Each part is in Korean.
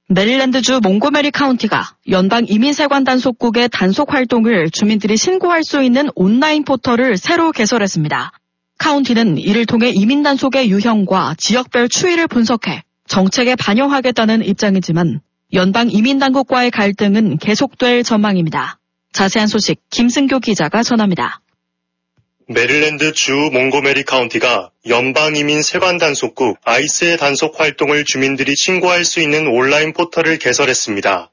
메릴랜드주 몽고메리 카운티가 연방 이민세관 단속국의 단속 활동을 주민들이 신고할 수 있는 온라인 포털을 새로 개설했습니다. 카운티는 이를 통해 이민 단속의 유형과 지역별 추이를 분석해 정책에 반영하겠다는 입장이지만 연방 이민 당국과의 갈등은 계속될 전망입니다. 자세한 소식 김승교 기자가 전합니다. 메릴랜드 주 몽고메리 카운티가 연방 이민 세관 단속국 ICE의 단속 활동을 주민들이 신고할 수 있는 온라인 포털을 개설했습니다.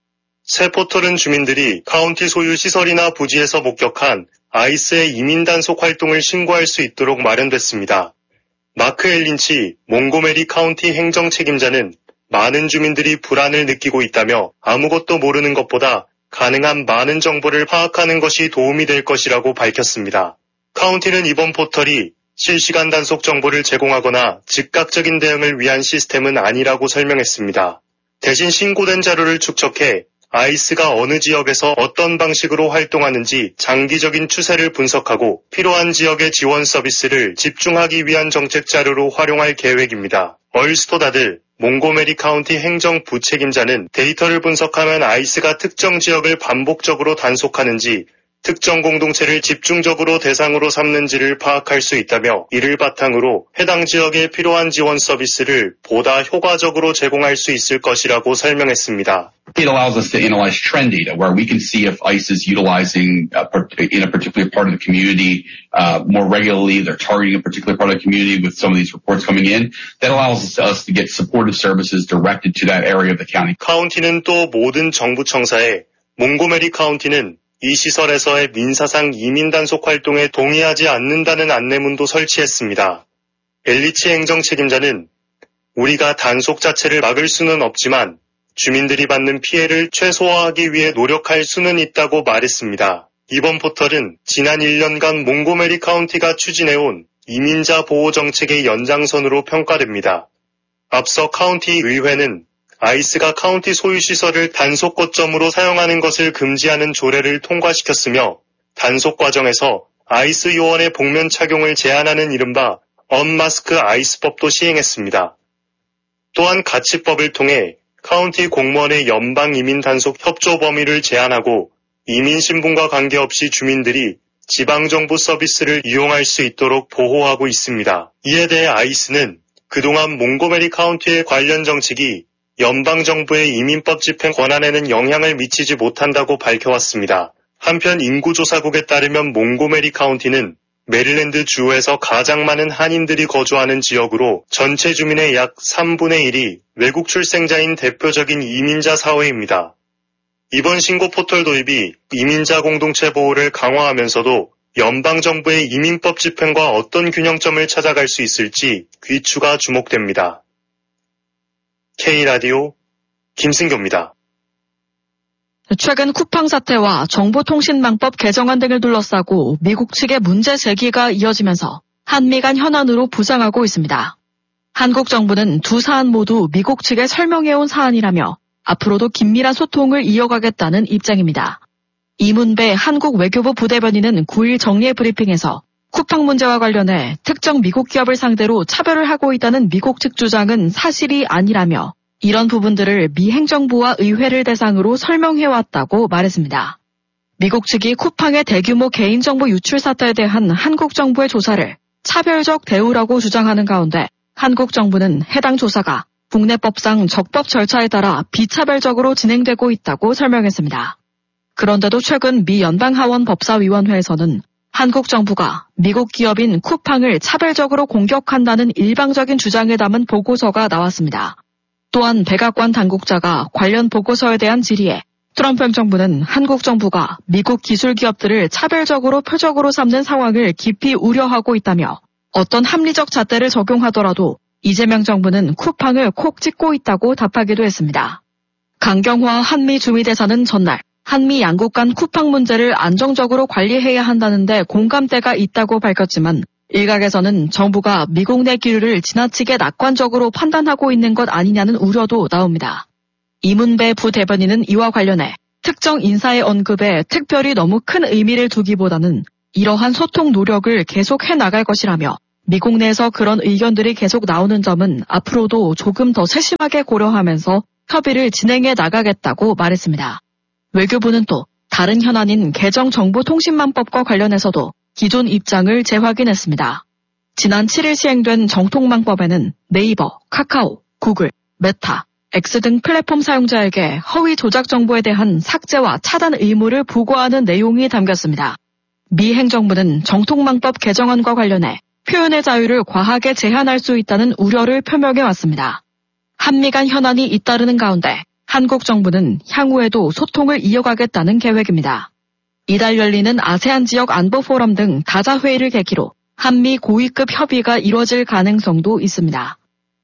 새 포털은 주민들이 카운티 소유 시설이나 부지에서 목격한 ICE의 이민 단속 활동을 신고할 수 있도록 마련됐습니다. 마크 엘린치 몽고메리 카운티 행정 책임자는 많은 주민들이 불안을 느끼고 있다며 아무것도 모르는 것보다 가능한 많은 정보를 파악하는 것이 도움이 될 것이라고 밝혔습니다. 카운티는 이번 포털이 실시간 단속 정보를 제공하거나 즉각적인 대응을 위한 시스템은 아니라고 설명했습니다. 대신 신고된 자료를 축적해 ICE가 어느 지역에서 어떤 방식으로 활동하는지 장기적인 추세를 분석하고 필요한 지역의 지원 서비스를 집중하기 위한 정책 자료로 활용할 계획입니다. 얼스토다드 몽고메리 카운티 행정 부책임자는 데이터를 분석하면 ICE가 특정 지역을 반복적으로 단속하는지 특정 공동체를 집중적으로 대상으로 삼는지를 파악할 수 있다며 이를 바탕으로 해당 지역에 필요한 지원 서비스를 보다 효과적으로 제공할 수 있을 것이라고 설명했습니다. It allows us to analyze trend data where we can see if ICE is utilizing in a particular part of the community more regularly. They're targeting a particular part of the community with some of these reports coming in. That allows us to get supportive services directed to that area of the county. 카운티는 또 모든 정부 청사에 몽고메리 카운티는 이 시설에서의 민사상 이민 단속 활동에 동의하지 않는다는 안내문도 설치했습니다. 엘리치 행정 책임자는 우리가 단속 자체를 막을 수는 없지만 주민들이 받는 피해를 최소화하기 위해 노력할 수는 있다고 말했습니다. 이번 포털은 지난 1년간 몽고메리 카운티가 추진해온 이민자 보호 정책의 연장선으로 평가됩니다. 앞서 카운티 의회는 ICE가 카운티 소유 시설을 단속 거점으로 사용하는 것을 금지하는 조례를 통과시켰으며 단속 과정에서 ICE 요원의 복면 착용을 제한하는 이른바 언마스크 ICE법도 시행했습니다. 또한 가치법을 통해 카운티 공무원의 연방 이민 단속 협조 범위를 제한하고 이민 신분과 관계없이 주민들이 지방정부 서비스를 이용할 수 있도록 보호하고 있습니다. 이에 대해 ICE는 그동안 몽고메리 카운티의 관련 정책이 연방정부의 이민법 집행 권한에는 영향을 미치지 못한다고 밝혀왔습니다. 한편 인구조사국에 따르면 몽고메리 카운티는 메릴랜드 주에서 가장 많은 한인들이 거주하는 지역으로 전체 주민의 약 3분의 1이 외국 출생자인 대표적인 이민자 사회입니다. 이번 신고 포털 도입이 이민자 공동체 보호를 강화하면서도 연방정부의 이민법 집행과 어떤 균형점을 찾아갈 수 있을지 귀추가 주목됩니다. K라디오 김승교입니다. 최근 쿠팡 사태와 정보통신망법 개정안 등을 둘러싸고 미국 측의 문제 제기가 이어지면서 한미 간 현안으로 부상하고 있습니다. 한국 정부는 두 사안 모두 미국 측에 설명해온 사안이라며 앞으로도 긴밀한 소통을 이어가겠다는 입장입니다. 이문배 한국 외교부 부대변인은 9일 정례 브리핑에서 쿠팡 문제와 관련해 특정 미국 기업을 상대로 차별을 하고 있다는 미국 측 주장은 사실이 아니라며 이런 부분들을 미 행정부와 의회를 대상으로 설명해왔다고 말했습니다. 미국 측이 쿠팡의 대규모 개인정보 유출 사태에 대한 한국 정부의 조사를 차별적 대우라고 주장하는 가운데 한국 정부는 해당 조사가 국내법상 적법 절차에 따라 비차별적으로 진행되고 있다고 설명했습니다. 그런데도 최근 미 연방하원 법사위원회에서는 한국 정부가 미국 기업인 쿠팡을 차별적으로 공격한다는 일방적인 주장을 담은 보고서가 나왔습니다. 또한 백악관 당국자가 관련 보고서에 대한 질의에 트럼프 행정부는 한국 정부가 미국 기술 기업들을 차별적으로 표적으로 삼는 상황을 깊이 우려하고 있다며 어떤 합리적 잣대를 적용하더라도 이재명 정부는 쿠팡을 콕 찍고 있다고 답하기도 했습니다. 강경화 한미 주미대사는 전날 한미 양국 간 쿠팡 문제를 안정적으로 관리해야 한다는데 공감대가 있다고 밝혔지만 일각에서는 정부가 미국 내 기류를 지나치게 낙관적으로 판단하고 있는 것 아니냐는 우려도 나옵니다. 이문배 부대변인은 이와 관련해 특정 인사의 언급에 특별히 너무 큰 의미를 두기보다는 이러한 소통 노력을 계속해 나갈 것이라며 미국 내에서 그런 의견들이 계속 나오는 점은 앞으로도 조금 더 세심하게 고려하면서 협의를 진행해 나가겠다고 말했습니다. 외교부는 또 다른 현안인 개정정보통신망법과 관련해서도 기존 입장을 재확인했습니다. 지난 7일 시행된 정통망법에는 네이버, 카카오, 구글, 메타, X 등 플랫폼 사용자에게 허위 조작 정보에 대한 삭제와 차단 의무를 부과하는 내용이 담겼습니다. 미 행정부는 정통망법 개정안과 관련해 표현의 자유를 과하게 제한할 수 있다는 우려를 표명해 왔습니다. 한미 간 현안이 잇따르는 가운데 한국 정부는 향후에도 소통을 이어가겠다는 계획입니다. 이달 열리는 아세안 지역 안보 포럼 등 다자 회의를 계기로 한미 고위급 협의가 이뤄질 가능성도 있습니다.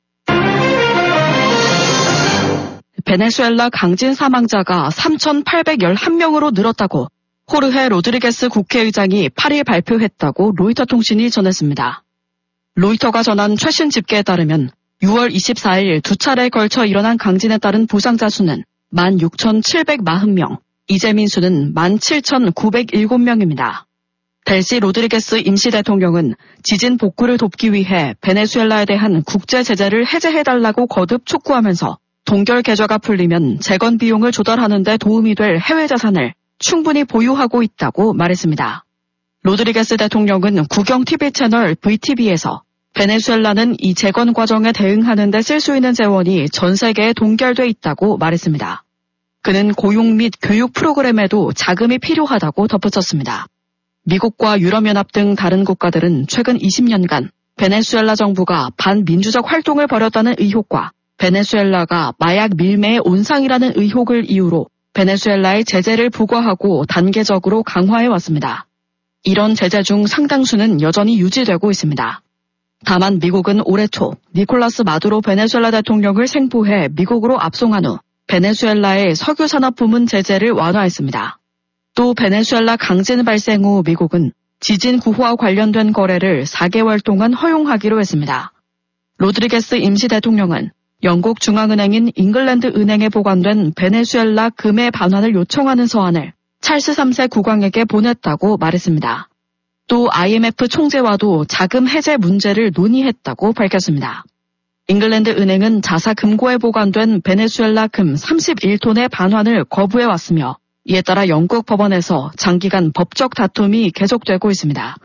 베네수엘라 강진 사망자가 3,811명으로 늘었다고 호르헤 로드리게스 국회의장이 8일 발표했다고 로이터 통신이 전했습니다. 로이터가 전한 최신 집계에 따르면 6월 24일 두 차례에 걸쳐 일어난 강진에 따른 부상자 수는 16,740명, 이재민 수는 17,907명입니다. 델시 로드리게스 임시대통령은 지진 복구를 돕기 위해 베네수엘라에 대한 국제 제재를 해제해달라고 거듭 촉구하면서 동결 계좌가 풀리면 재건 비용을 조달하는 데 도움이 될 해외 자산을 충분히 보유하고 있다고 말했습니다. 로드리게스 대통령은 국영 TV 채널 VTV에서 베네수엘라는 이 재건 과정에 대응하는 데 쓸 수 있는 재원이 전 세계에 동결돼 있다고 말했습니다. 그는 고용 및 교육 프로그램에도 자금이 필요하다고 덧붙였습니다. 미국과 유럽연합 등 다른 국가들은 최근 20년간 베네수엘라 정부가 반민주적 활동을 벌였다는 의혹과 베네수엘라가 마약 밀매의 온상이라는 의혹을 이유로 베네수엘라에 제재를 부과하고 단계적으로 강화해왔습니다. 이런 제재 중 상당수는 여전히 유지되고 있습니다. 다만 미국은 올해 초 니콜라스 마두로 베네수엘라 대통령을 생포해 미국으로 압송한 후 베네수엘라의 석유산업 부문 제재를 완화했습니다. 또 베네수엘라 강진 발생 후 미국은 지진 구호와 관련된 거래를 4개월 동안 허용하기로 했습니다. 로드리게스 임시 대통령은 영국 중앙은행인 잉글랜드 은행에 보관된 베네수엘라 금의 반환을 요청하는 서한을 찰스 3세 국왕에게 보냈다고 말했습니다. 또 IMF 총재와도 자금 해제 문제를 논의했다고 밝혔습니다. 잉글랜드 은행은 자사 금고에 보관된 베네수엘라 금 31톤의 반환을 거부해왔으며 이에 따라 영국 법원에서 장기간 법적 다툼이 계속되고 있습니다.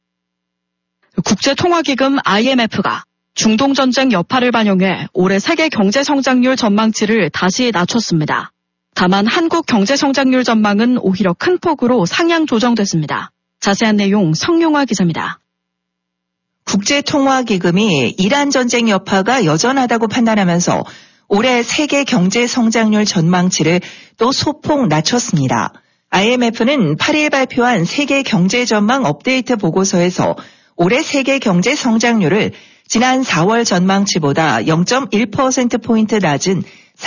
국제통화기금 IMF가 중동전쟁 여파를 반영해 올해 세계 경제성장률 전망치를 다시 낮췄습니다. 다만 한국 경제성장률 전망은 오히려 큰 폭으로 상향 조정됐습니다. 자세한 내용 성용화 기자입니다. 국제통화기금이 이란 전쟁 여파가 여전하다고 판단하면서 올해 세계 경제 성장률 전망치를 또 소폭 낮췄습니다. IMF는 8일 발표한 세계 경제 전망 업데이트 보고서에서 올해 세계 경제 성장률을 지난 4월 전망치보다 0.1%포인트 낮은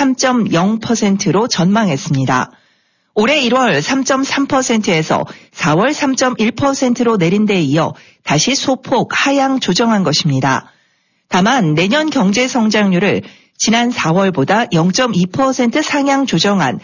3.0%로 전망했습니다. 올해 1월 3.3%에서 4월 3.1%로 내린 데 이어 다시 소폭 하향 조정한 것입니다. 다만 내년 경제 성장률을 지난 4월보다 0.2% 상향 조정한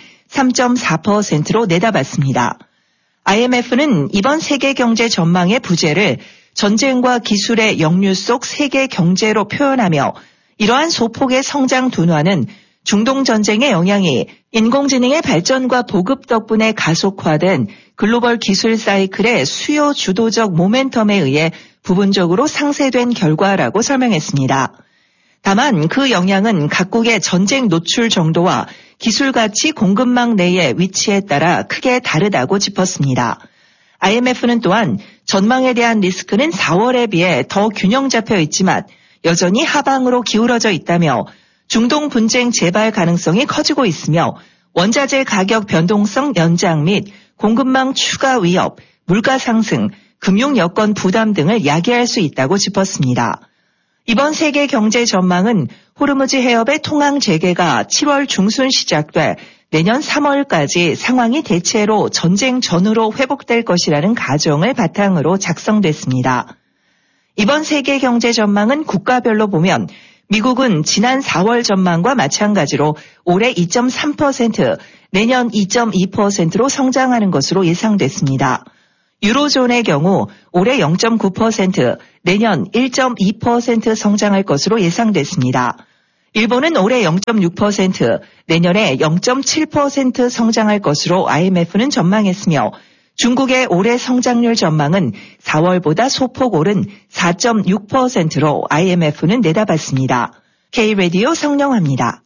3.4%로 내다봤습니다. IMF는 이번 세계 경제 전망의 부재를 전쟁과 기술의 역류 속 세계 경제로 표현하며 이러한 소폭의 성장 둔화는 중동 전쟁의 영향이 인공지능의 발전과 보급 덕분에 가속화된 글로벌 기술 사이클의 수요 주도적 모멘텀에 의해 부분적으로 상쇄된 결과라고 설명했습니다. 다만 그 영향은 각국의 전쟁 노출 정도와 기술 가치 공급망 내의 위치에 따라 크게 다르다고 짚었습니다. IMF는 또한 전망에 대한 리스크는 4월에 비해 더 균형 잡혀 있지만 여전히 하방으로 기울어져 있다며 중동 분쟁 재발 가능성이 커지고 있으며 원자재 가격 변동성 연장 및 공급망 추가 위협, 물가 상승, 금융 여건 부담 등을 야기할 수 있다고 짚었습니다. 이번 세계 경제 전망은 호르무즈 해협의 통항 재개가 7월 중순 시작돼 내년 3월까지 상황이 대체로 전쟁 전후로 회복될 것이라는 가정을 바탕으로 작성됐습니다. 이번 세계 경제 전망은 국가별로 보면 미국은 지난 4월 전망과 마찬가지로 올해 2.3%, 내년 2.2%로 성장하는 것으로 예상됐습니다. 유로존의 경우 올해 0.9%, 내년 1.2% 성장할 것으로 예상됐습니다. 일본은 올해 0.6%, 내년에 0.7% 성장할 것으로 IMF는 전망했으며 중국의 올해 성장률 전망은 4월보다 소폭 오른 4.6%로 IMF는 내다봤습니다. K-라디오 성령화입니다.